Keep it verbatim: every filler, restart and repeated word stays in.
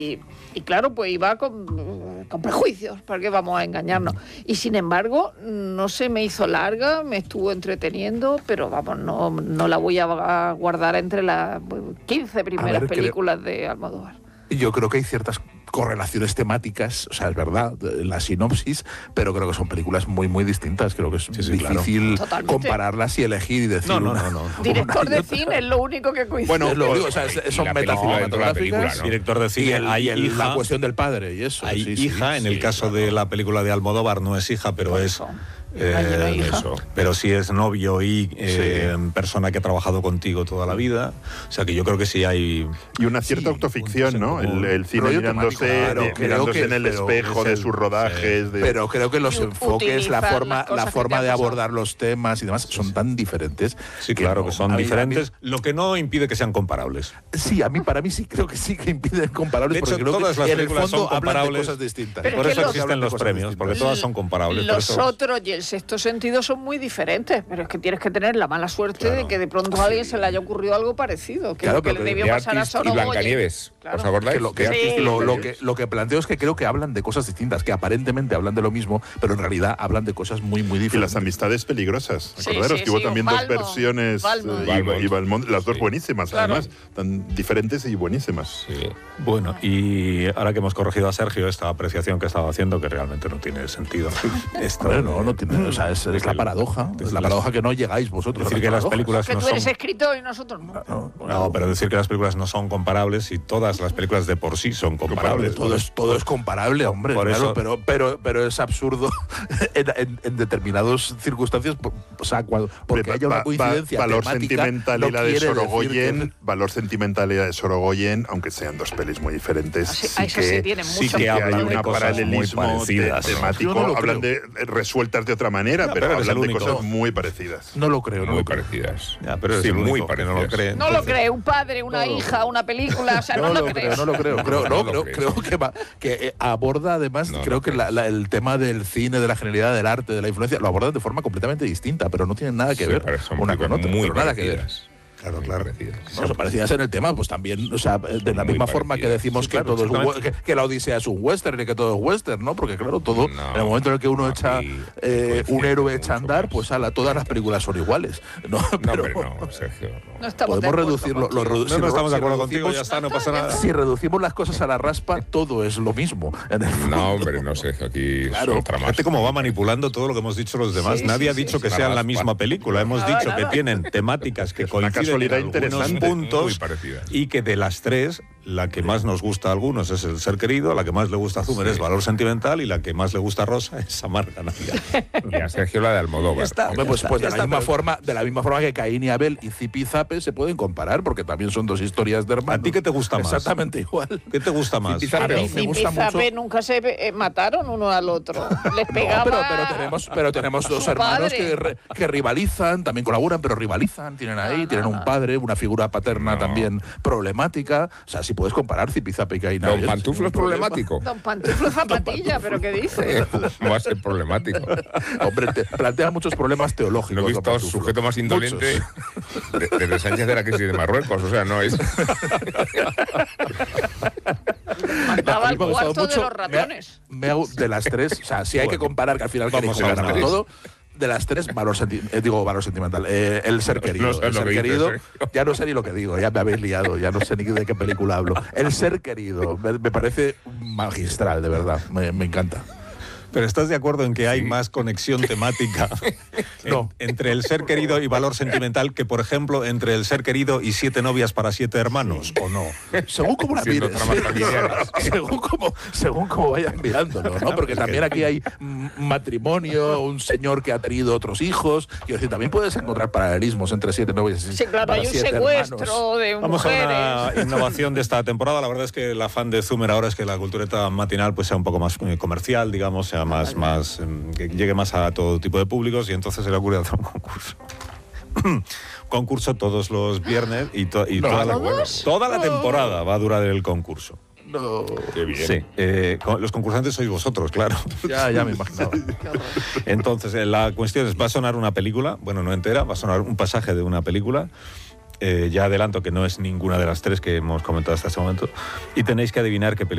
Y, y claro, pues iba con, con prejuicios, ¿para qué vamos a engañarnos? Y sin embargo, no se me hizo larga, me estuvo entreteniendo, pero vamos, no, no la voy a guardar entre las quince primeras ver, películas creo... de Almodóvar. Yo creo que hay ciertas correlaciones temáticas, o sea, es verdad, la sinopsis, pero creo que son películas muy, muy distintas. Creo que es sí, sí, difícil claro. compararlas y elegir y decir no, no, una, no, no. Director de cine es lo único que coincide. Bueno, lo único, o sea, son metacinematográficas. ¿no? Director de cine, y, el, hay y el, hija, la cuestión del padre y eso. Hay sí, hija, sí, en sí, el caso claro. de la película de Almodóvar no es hija, pero Por es... eso. Eh, eso. Pero sí es novio y eh, sí. persona que ha trabajado contigo toda la vida. O sea que yo creo que sí hay... Y una cierta sí, autoficción, ¿no? El, el cine mirándose, claro, de, mirándose que, en el espejo de sus rodajes. Sí. De... Pero creo que los enfoques, la forma, la forma de abordar los temas y demás son tan diferentes. Sí, que claro, no, que son diferentes. Mí, lo que no impide que sean comparables. Sí, a mí para mí sí creo que sí que impiden comparables. De hecho, porque creo todas que las en el fondo son comparables. Hablan de cosas distintas. Pero por eso existen los premios, porque todas son comparables. Los otros y el sexto sentido son muy diferentes, pero es que tienes que tener la mala suerte claro. de que de pronto a alguien se le haya ocurrido algo parecido, que, claro, que le debió pasar a Sorogoyen. Y Blancanieves, claro. ¿os acordáis? Que lo, que, sí. lo, lo, que, lo que planteo es que creo que hablan de cosas distintas, que aparentemente hablan de lo mismo, pero en realidad hablan de cosas muy, muy diferentes. Y las amistades peligrosas, sí, acordaros sí, que hubo sí, también Balmo, dos versiones Balmo. Y, y Balmont, las dos sí. buenísimas, claro. además, tan diferentes y buenísimas. Sí. Bueno, y ahora que hemos corregido a Sergio esta apreciación que estaba haciendo, que realmente no tiene sentido. Esto, bueno, no, no tiene, o sea, es, es la paradoja, es la paradoja que no llegáis vosotros. Decir que las películas que no tú eres son... escritor y nosotros no. No, no. no, pero decir que las películas no son comparables y todas las películas de por sí son comparables. Todo es, todo es comparable, hombre, por claro, eso... pero, pero, pero es absurdo en, en, en determinadas circunstancias, o sea, cuando, porque haya una coincidencia va, valor temática, sentimental no y la de Sorogoyen, que... valor sentimental y la de Sorogoyen, aunque sean dos pelis muy diferentes, Así, sí, eso que, sí, tiene sí mucho que hablan hay de un paralelismo muy parecidas, te, temático, no hablan de resueltas de otra manera, no, pero, pero hablan de cosas no. muy parecidas. No lo creo, no muy lo creo. parecidas. Ya, pero sí, es muy parecidas. No lo cree. No lo cree, un padre, una no, hija, una película, o sea, no, no lo lo creo. No lo creo, creo, no, no creo, lo creo que, va, que eh, aborda además, no, creo no que la, la, el tema del cine, de la genialidad del arte, de la influencia, lo abordan de forma completamente distinta, pero no tienen nada que sí, ver una con otra, muy pero nada que ver. Claro, claro. Parecidas. No, son parecidas en el tema, pues también, o sea, de la muy misma parecidas. forma que decimos sí, que claro, todo es un, que, que la Odisea es un western y que todo es western, ¿no? Porque claro, todo, no, en el momento en el que uno echa eh, un héroe echa a andar, más. pues ala, todas las películas son iguales. No, pero, pero no, Sergio. No. No estamos podemos de reducirlo. Lo, lo, no, si no estamos si de acuerdo contigo, ya está, no pasa nada. Si reducimos las cosas a la raspa, todo es lo mismo. En el no, hombre, no, Sergio, aquí claro. es otra más. Fíjate cómo va manipulando todo lo que hemos dicho los demás. Sí, Nadie sí, ha dicho sí, que sí. sean La la raspa. misma película. Hemos Nada, dicho nada. que tienen temáticas que Es una coinciden casualidad en algunos interesante. puntos Muy parecidas. y que de las tres, la que más nos gusta a algunos es El ser querido, la que más le gusta a Zumer Sí. es Valor sentimental y la que más le gusta a Rosa es Amarga Navidad. Y a Sergio la de Almodóvar. Está. Hombre, pues, pues de, la está, misma pero- forma, de la misma forma que Caín y Abel y Zipi y Zape se pueden comparar, porque también son dos historias de hermanos. ¿A ti qué te gusta más? Exactamente igual. ¿Qué te gusta más? Zipi y A Zape. mí me Zipi y gusta Zape mucho. nunca se eh, mataron uno al otro. Les No, pegaba. pero, pero tenemos, pero tenemos dos su hermanos padre. que, re- que rivalizan, también colaboran, pero rivalizan, tienen ahí, No, tienen no, un no. padre, una figura paterna No. también problemática. O sea, si puedes comparar Zipi y Zape y Caín y Don Abel, Pantuflo sin es problema. problemático. Don Pantuflo Zapatilla, pero ¿qué dice? Va a ser problemático. Hombre, te plantea muchos problemas teológicos. No he visto Don al Pantuflo. sujeto más indolente Muchos. desde Sánchez de la crisis de Marruecos. O sea, no es... Mandaba A al mí me ha gustado cuarto de mucho, los ratones. Me ha- me ha- de las tres, o sea, si hay que comparar, que al final Vamos queréis a comparar las todo, de las tres, valor senti- eh, digo valor sentimental, eh, el ser querido. No sabes el lo ser que dices, querido, Sergio. ya no sé ni lo que digo, ya me habéis liado, ya no sé ni de qué película hablo. El ser querido, me, me parece magistral, de verdad, me, me encanta. Pero ¿estás de acuerdo en que hay más conexión temática en- No. entre El ser querido y Valor sentimental que, por ejemplo, entre El ser querido y Siete novias para siete hermanos, o no? Según cómo la Siendo mires, tramas familiares. según cómo, según cómo vayan mirándolo, ¿no? Porque también aquí hay mm, matrimonio, un señor que ha tenido otros hijos, quiero decir, también puedes encontrar paralelismos entre Siete novias y Sí, claro, para hay un siete secuestro hermanos. de Vamos mujeres. a una innovación de esta temporada. La verdad es que el afán de Zumer ahora es que la cultureta matinal pues sea un poco más eh, comercial, digamos, sea más, más eh, que llegue más a todo tipo de públicos, y entonces se le ocurrió hacer un concurso. Concurso todos los viernes y, to- y No, toda, la, ¿todos? toda la temporada va a durar el concurso. No, Qué bien. Sí, eh, con- los concursantes sois vosotros, claro. ya, ya me imaginaba. Entonces, eh, la cuestión es, va a sonar una película, bueno, no entera, va a sonar un pasaje de una película. Eh, ya adelanto que no es ninguna de las tres que hemos comentado hasta este momento. Y tenéis que adivinar qué película.